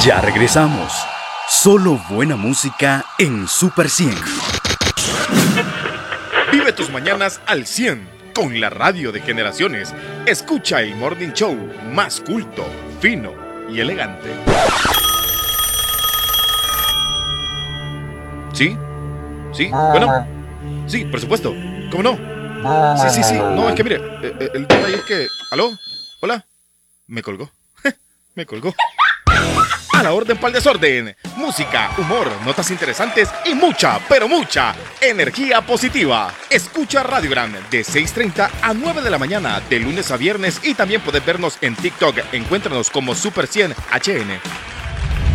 Ya regresamos. Solo buena música en Super 100. Vive tus mañanas al 100 con la radio de generaciones. Escucha el Morning Show más culto, fino y elegante. ¿Sí? ¿Sí? Bueno. Sí, por supuesto. ¿Cómo no? Sí. No, es que mire, el detalle es que... ¿Aló? ¿Hola? Me colgó. Me colgó. A la orden pa'l desorden. Música, humor, notas interesantes y mucha, pero mucha energía positiva. Escucha Radio Gran de 6:30 a 9 de la mañana de lunes a viernes y también puedes vernos en TikTok. Encuéntranos como Super 100 HN.